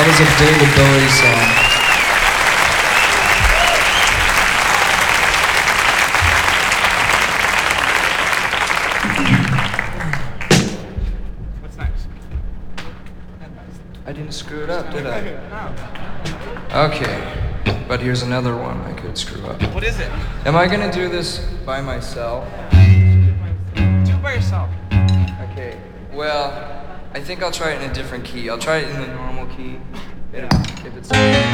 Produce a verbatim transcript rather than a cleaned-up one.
That was a David Bowie song. What's next? I didn't screw it up, did I? No. Okay, but here's another one I could screw up. What is it? Am I gonna do this by myself? Do it by yourself. Okay, well, I think I'll try it in a different key. I'll try it in the normal key. Yeah. If it's